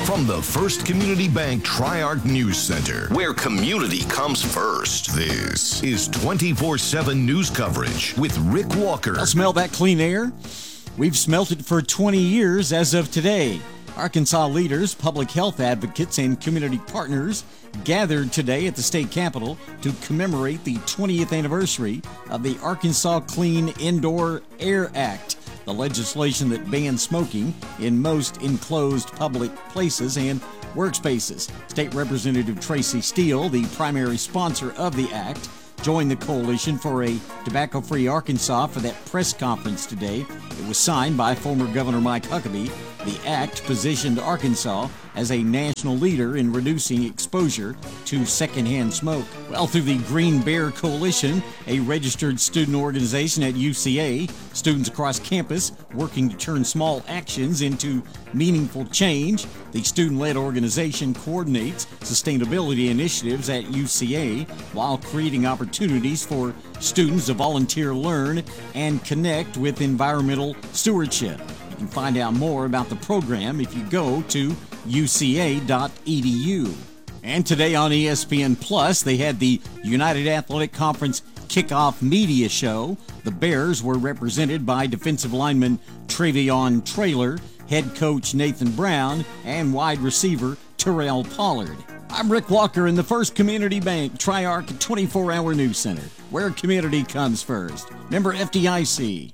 From the First Community Bank Tri-Arc News Center, where community comes first, this is 24/7 news coverage with Rick Walker. I'll smell that clean air. We've smelt it for 20 years as of today. Arkansas leaders, public health advocates, and community partners gathered today at the state capitol to commemorate the 20th anniversary of the Arkansas Clean Indoor Air Act, the legislation that bans smoking in most enclosed public places and workspaces. State Representative Tracy Steele, the primary sponsor of the act, joined the coalition for a tobacco-free Arkansas for that press conference today. It was signed by former Governor Mike Huckabee. The act positioned Arkansas as a national leader in reducing exposure to secondhand smoke. Well, through the Green Bear Coalition, a registered student organization at UCA, students across campus working to turn small actions into meaningful change. The student-led organization coordinates sustainability initiatives at UCA while creating opportunities for students to volunteer, learn, and connect with environmental stewardship. You can find out more about the program if you go to uca.edu. And today on ESPN Plus, they had the United Athletic Conference kickoff media show. The Bears were represented by defensive lineman Travion Traylor, head coach Nathan Brown, and wide receiver Terrell Pollard. I'm Rick Walker in the First Community Bank Tri-Arc 24-Hour News Center, where community comes first. Member FDIC.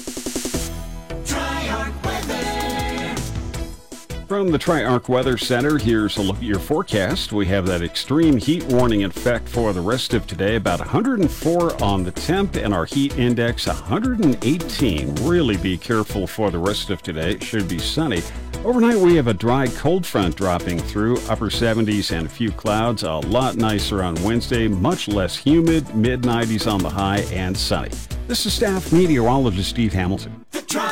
From the Tri-Arc Weather Center, here's a look at your forecast. We have that extreme heat warning in effect for the rest of today, about 104 on the temp, and our heat index 118. Really be careful for the rest of today. It should be sunny. Overnight, we have a dry cold front dropping through, upper 70s and a few clouds. A lot nicer on Wednesday, much less humid, mid-90s on the high, and sunny. This is staff meteorologist Steve Hamilton.